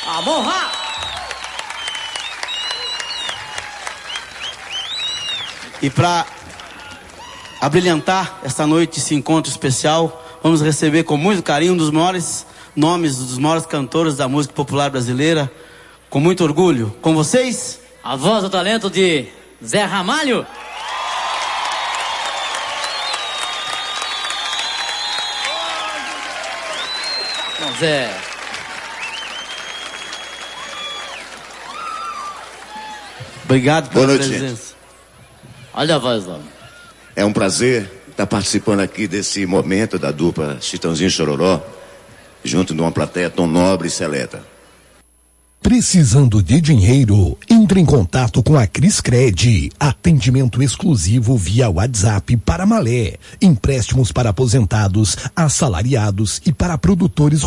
Amorra! E para abrilhantar esta noite, esse encontro especial, vamos receber com muito carinho um dos maiores nomes, dos maiores cantores da música popular brasileira, com muito orgulho. Com vocês, a voz do talento de Zé Ramalho. Bom, Zé. Obrigado pela presença. Gente. Olha a voz, homem. É um prazer estar participando aqui desse momento da dupla Chitãozinho e Chororó, junto de uma plateia tão nobre e seleta. Precisando de dinheiro? Entre em contato com a Criscred. Atendimento exclusivo via WhatsApp para Malé. Empréstimos para aposentados, assalariados e para produtores